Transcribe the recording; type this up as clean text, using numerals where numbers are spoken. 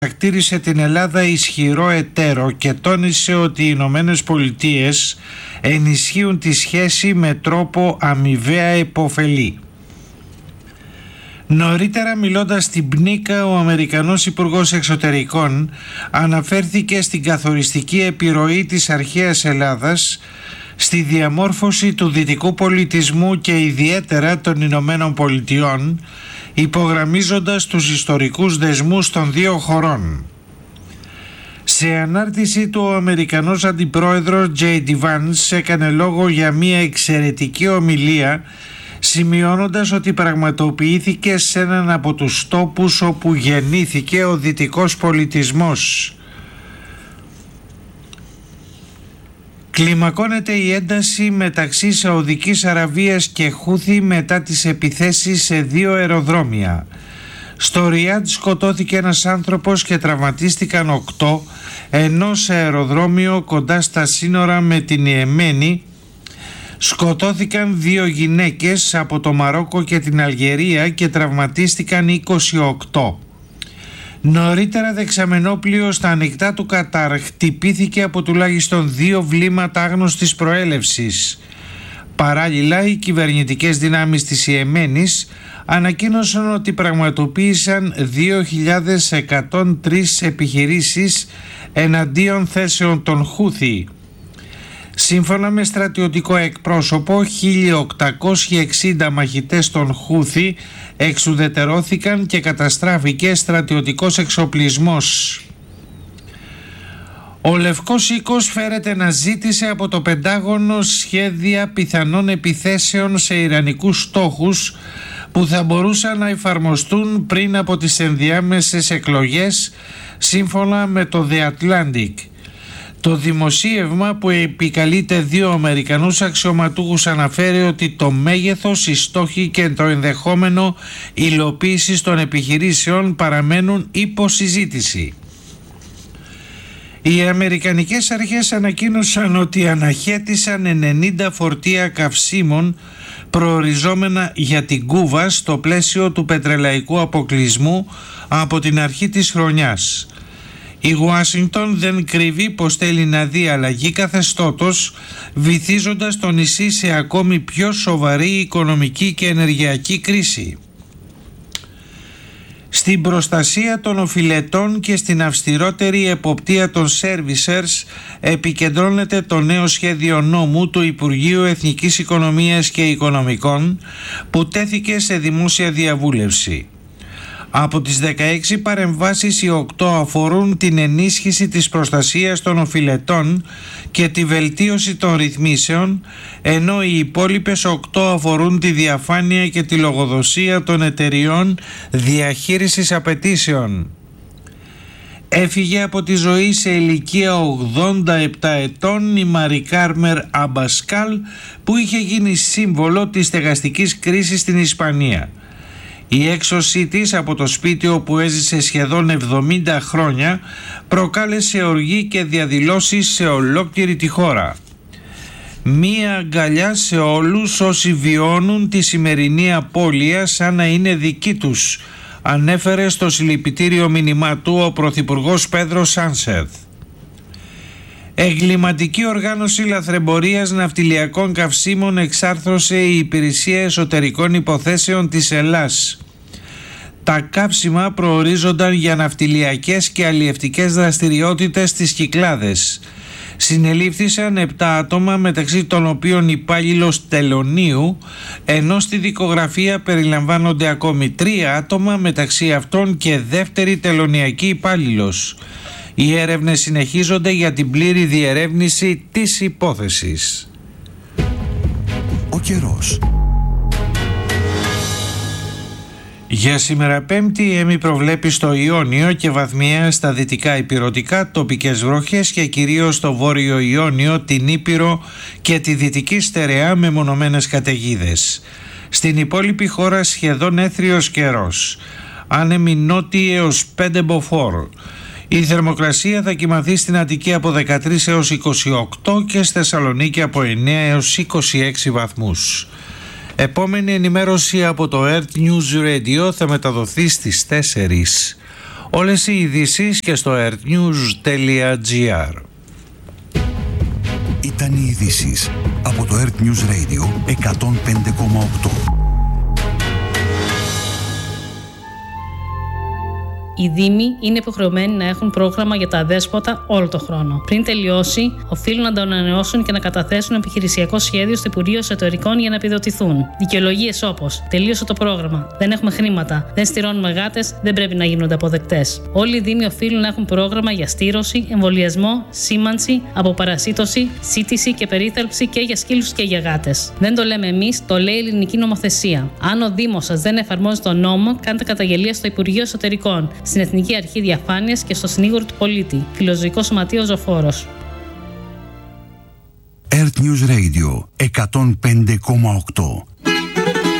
Χαρακτήρισε την Ελλάδα ισχυρό εταίρο και τόνισε ότι οι Ηνωμένες Πολιτείες ενισχύουν τη σχέση με τρόπο αμοιβαία επωφελή. Νωρίτερα, μιλώντας στην Πνίκα, ο Αμερικανός Υπουργός Εξωτερικών αναφέρθηκε στην καθοριστική επιρροή της αρχαίας Ελλάδας στη διαμόρφωση του δυτικού πολιτισμού και ιδιαίτερα των Ηνωμένων Πολιτειών, υπογραμμίζοντας τους ιστορικούς δεσμούς των δύο χωρών. Σε ανάρτηση του, ο Αμερικανός Αντιπρόεδρος J.D. Vance έκανε λόγο για μια εξαιρετική ομιλία, σημειώνοντας ότι πραγματοποιήθηκε σε έναν από τους τόπους όπου γεννήθηκε ο δυτικός πολιτισμός. Κλιμακώνεται η ένταση μεταξύ Σαουδικής Αραβίας και Χούθη μετά τις επιθέσεις σε δύο αεροδρόμια. Στο Ριάντ σκοτώθηκε ένας άνθρωπος και τραυματίστηκαν 8, ενώ σε αεροδρόμιο κοντά στα σύνορα με την Ιεμένη σκοτώθηκαν 2 γυναίκες από το Μαρόκο και την Αλγερία και τραυματίστηκαν 28. Νωρίτερα, δεξαμενόπλοιο στα ανοιχτά του Κατάρ χτυπήθηκε από τουλάχιστον 2 βλήματα άγνωστης προέλευσης. Παράλληλα, οι κυβερνητικές δυνάμεις της Ιεμένης ανακοίνωσαν ότι πραγματοποίησαν 2.103 επιχειρήσεις εναντίον θέσεων των Χούθη. Σύμφωνα με στρατιωτικό εκπρόσωπο, 1.860 μαχητές των Χούθη εξουδετερώθηκαν και καταστράφηκε στρατιωτικός εξοπλισμός. Ο Λευκός Οίκος φέρεται να ζήτησε από το Πεντάγωνο σχέδια πιθανών επιθέσεων σε ιρανικούς στόχους που θα μπορούσαν να εφαρμοστούν πριν από τις ενδιάμεσες εκλογές, σύμφωνα με το The Atlantic. Το δημοσίευμα, που επικαλείται 2 Αμερικανούς αξιωματούχους, αναφέρει ότι το μέγεθος, οι στόχοι και το ενδεχόμενο υλοποίησης των επιχειρήσεων παραμένουν υπό συζήτηση. Οι αμερικανικές αρχές ανακοίνωσαν ότι αναχέτησαν 90 φορτία καυσίμων προοριζόμενα για την Κούβα στο πλαίσιο του πετρελαϊκού αποκλεισμού από την αρχή της χρονιάς. Η Ουάσιγκτον δεν κρύβει πως θέλει να δει αλλαγή καθεστώτος, βυθίζοντας το νησί σε ακόμη πιο σοβαρή οικονομική και ενεργειακή κρίση. Στην προστασία των οφειλετών και στην αυστηρότερη εποπτεία των servicers επικεντρώνεται το νέο σχέδιο νόμου του Υπουργείου Εθνικής Οικονομίας και Οικονομικών, που τέθηκε σε δημόσια διαβούλευση. Από τις 16 παρεμβάσεις, οι 8 αφορούν την ενίσχυση της προστασίας των οφειλετών και τη βελτίωση των ρυθμίσεων, ενώ οι υπόλοιπες 8 αφορούν τη διαφάνεια και τη λογοδοσία των εταιριών διαχείρισης απαιτήσεων. Έφυγε από τη ζωή σε ηλικία 87 ετών η Μαρί Κάρμερ Αμπασκάλ, που είχε γίνει σύμβολο της στεγαστικής κρίσης στην Ισπανία. Η έξωσή της από το σπίτι όπου έζησε σχεδόν 70 χρόνια προκάλεσε οργή και διαδηλώσεις σε ολόκληρη τη χώρα. Μία αγκαλιά σε όλους όσοι βιώνουν τη σημερινή απώλεια σαν να είναι δική τους, ανέφερε στο συλληπιτήριο μήνυμά του ο Πρωθυπουργός Πέδρο Σάνσεθ. Εγκληματική οργάνωση λαθρεμπορίας ναυτιλιακών καυσίμων εξάρθρωσε η Υπηρεσία Εσωτερικών Υποθέσεων της Ελλάς. Τα καύσιμα προορίζονταν για ναυτιλιακές και αλλιευτικές δραστηριότητες στις Κυκλάδες. Συνελήφθησαν 7 άτομα, μεταξύ των οποίων υπάλληλος τελωνίου, ενώ στη δικογραφία περιλαμβάνονται ακόμη 3 άτομα, μεταξύ αυτών και δεύτερη τελωνιακή υπάλληλος. Οι έρευνες συνεχίζονται για την πλήρη διερεύνηση της υπόθεσης. Ο καιρός. Για σήμερα Πέμπτη, η ΕΜΗ προβλέπει στο Ιόνιο και βαθμιαία στα δυτικά ηπειρωτικά τοπικές βροχές και κυρίως στο βόρειο Ιόνιο, την Ήπειρο και τη δυτική στερεά με μονομένες καταιγίδες. Στην υπόλοιπη χώρα σχεδόν έθριος καιρός. Άνεμοι νότιοι έως 5 μποφόρ. Η θερμοκρασία θα κυμανθεί στην Αττική από 13 έως 28 και στη Θεσσαλονίκη από 9 έως 26 βαθμούς. Επόμενη ενημέρωση από το Earth News Radio θα μεταδοθεί στις 4. Όλες οι ειδήσεις και στο earthnews.gr. Ήταν οι ειδήσεις από το Earth News Radio 105,8. Οι Δήμοι είναι υποχρεωμένοι να έχουν πρόγραμμα για τα αδέσποτα όλο το χρόνο. Πριν τελειώσει, οφείλουν να το ανανεώσουν και να καταθέσουν επιχειρησιακό σχέδιο στο Υπουργείο Εσωτερικών για να επιδοτηθούν. Δικαιολογίες όπως τελείωσε το πρόγραμμα, δεν έχουμε χρήματα, δεν στηρώνουμε γάτες, δεν πρέπει να γίνονται αποδεκτές. Όλοι οι Δήμοι οφείλουν να έχουν πρόγραμμα για στήρωση, εμβολιασμό, σήμανση, αποπαρασίτωση, σύτηση και περίθαλψη και για σκύλους και για γάτες. Δεν το λέμε εμείς, το λέει η ελληνική νομοθεσία. Αν ο Δήμος σας δεν εφαρμόζει τον νόμο, κάντε καταγγελία στο Υπουργείο Εσωτερικών, στην Εθνική Αρχή Διαφάνειας και στο Συνήγορο του Πολίτη. Φιλοζωικό Σωματείο Ζωφόρος. Earth News Radio 105,8.